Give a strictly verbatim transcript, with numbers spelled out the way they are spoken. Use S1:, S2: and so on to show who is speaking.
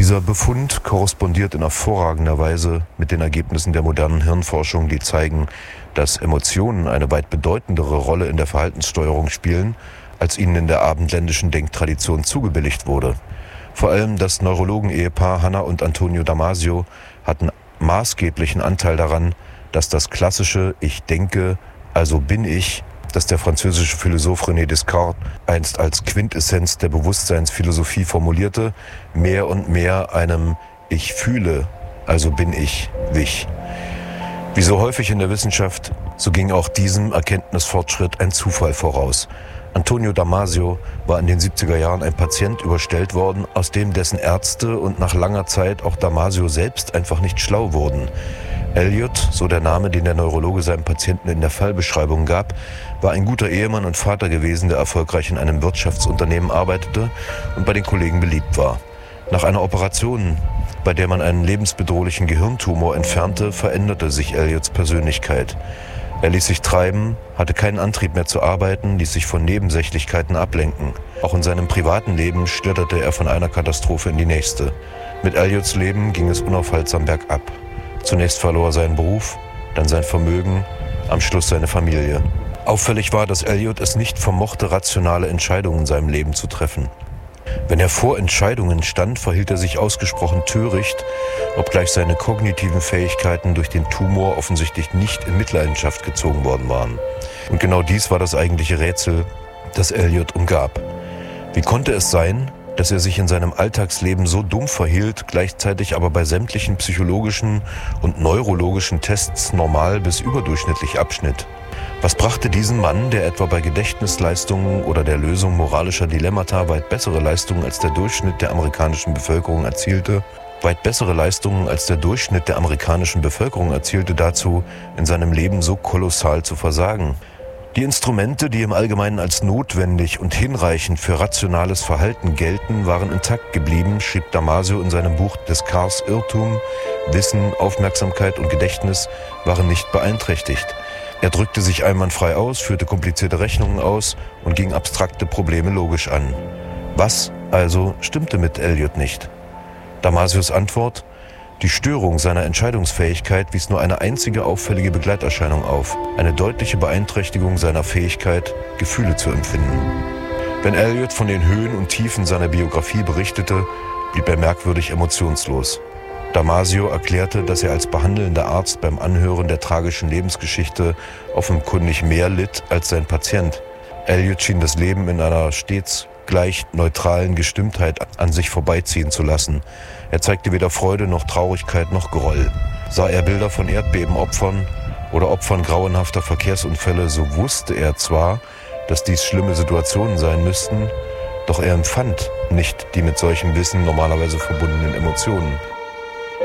S1: Dieser Befund korrespondiert in hervorragender Weise mit den Ergebnissen der modernen Hirnforschung, die zeigen, dass Emotionen eine weit bedeutendere Rolle in der Verhaltenssteuerung spielen, als ihnen in der abendländischen Denktradition zugebilligt wurde. Vor allem das Neurologen-Ehepaar Hannah und Antonio Damasio hatten maßgeblichen Anteil daran, dass das klassische Ich denke, also bin ich, das der französische Philosoph René Descartes einst als Quintessenz der Bewusstseinsphilosophie formulierte, mehr und mehr einem Ich fühle, also bin ich, wich. Wie so häufig in der Wissenschaft, so ging auch diesem Erkenntnisfortschritt ein Zufall voraus. Antonio Damasio war in den siebziger Jahren ein Patient überstellt worden, aus dem dessen Ärzte und nach langer Zeit auch Damasio selbst einfach nicht schlau wurden. Elliot, so der Name, den der Neurologe seinem Patienten in der Fallbeschreibung gab, war ein guter Ehemann und Vater gewesen, der erfolgreich in einem Wirtschaftsunternehmen arbeitete und bei den Kollegen beliebt war. Nach einer Operation, bei der man einen lebensbedrohlichen Gehirntumor entfernte, veränderte sich Elliots Persönlichkeit. Er ließ sich treiben, hatte keinen Antrieb mehr zu arbeiten, ließ sich von Nebensächlichkeiten ablenken. Auch in seinem privaten Leben schlitterte er von einer Katastrophe in die nächste. Mit Elliots Leben ging es unaufhaltsam bergab. Zunächst verlor er seinen Beruf, dann sein Vermögen, am Schluss seine Familie. Auffällig war, dass Elliot es nicht vermochte, rationale Entscheidungen in seinem Leben zu treffen. Wenn er vor Entscheidungen stand, verhielt er sich ausgesprochen töricht, obgleich seine kognitiven Fähigkeiten durch den Tumor offensichtlich nicht in Mitleidenschaft gezogen worden waren. Und genau dies war das eigentliche Rätsel, das Elliot umgab. Wie konnte es sein, dass er sich in seinem Alltagsleben so dumm verhielt, gleichzeitig aber bei sämtlichen psychologischen und neurologischen Tests normal bis überdurchschnittlich abschnitt? Was brachte diesen Mann, der etwa bei Gedächtnisleistungen oder der Lösung moralischer Dilemmata weit bessere Leistungen als der Durchschnitt der amerikanischen Bevölkerung erzielte, weit bessere Leistungen als der Durchschnitt der amerikanischen Bevölkerung erzielte, dazu, in seinem Leben so kolossal zu versagen? Die Instrumente, die im Allgemeinen als notwendig und hinreichend für rationales Verhalten gelten, waren intakt geblieben, schrieb Damasio in seinem Buch Descartes' Irrtum. Wissen, Aufmerksamkeit und Gedächtnis waren nicht beeinträchtigt. Er drückte sich einwandfrei aus, führte komplizierte Rechnungen aus und ging abstrakte Probleme logisch an. Was also stimmte mit Elliot nicht? Damasios Antwort: Die Störung seiner Entscheidungsfähigkeit wies nur eine einzige auffällige Begleiterscheinung auf, eine deutliche Beeinträchtigung seiner Fähigkeit, Gefühle zu empfinden. Wenn Elliot von den Höhen und Tiefen seiner Biografie berichtete, blieb er merkwürdig emotionslos. Damasio erklärte, dass er als behandelnder Arzt beim Anhören der tragischen Lebensgeschichte offenkundig mehr litt als sein Patient. Elliot schien das Leben in einer stets gleich neutralen Gestimmtheit an sich vorbeiziehen zu lassen. Er zeigte weder Freude noch Traurigkeit noch Groll. Sah er Bilder von Erdbebenopfern oder Opfern grauenhafter Verkehrsunfälle, so wusste er zwar, dass dies schlimme Situationen sein müssten, doch er empfand nicht die mit solchem Wissen normalerweise verbundenen Emotionen.